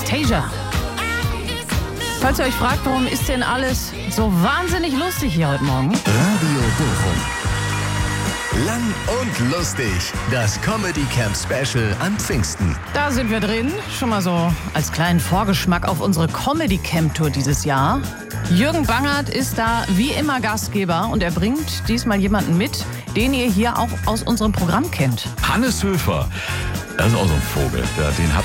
Anastasia. Falls ihr euch fragt, warum ist denn alles so wahnsinnig lustig hier heute Morgen? Radio Bochum. Lang und lustig. Das Comedy Camp Special an Pfingsten. Da sind wir drin. Schon mal so als kleinen Vorgeschmack auf unsere Comedy Camp Tour dieses Jahr. Jürgen Bangert ist da wie immer Gastgeber und er bringt diesmal jemanden mit, den ihr hier auch aus unserem Programm kennt. Hannes Höfer, das ist auch so ein Vogel. Den habt